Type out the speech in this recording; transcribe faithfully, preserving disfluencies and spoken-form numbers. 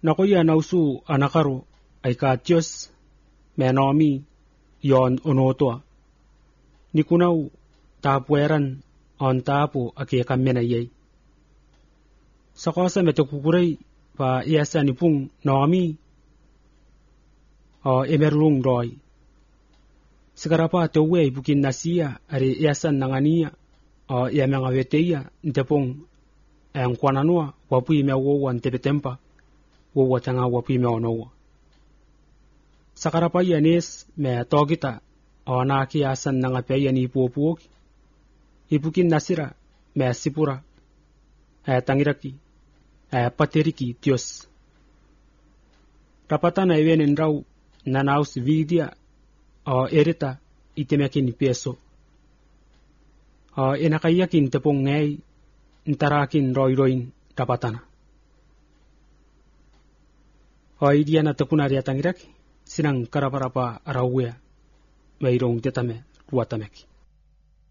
Nakoya nausu anakaru ay katyos menomi yon onotoa. Nikunaw tapueran on tapu ake kamenayay. Sa kosa metokukuray pa iasa nipung nomi o emerlung roy. Sekarapa tewe bukin nasia ari iasan nangania o ia mengaweteia ntepong ang kwananua wapui mewowan tepetempa wowa tanga wapui meonowa. Sakarapa yanes me togita o naki asan nangapeya ni puopuoki. Ibukin nasira me sipura e tangiraki e pateriki Dios. Rapatan ay wenen raw nanaus vidya o erita itemekin peso. O inakayakin tepong ngay intarakin roy-royin rapatana. O idiya na tepunari atangiraki sinang karaparapa arawea mayrong tetame ruatameki.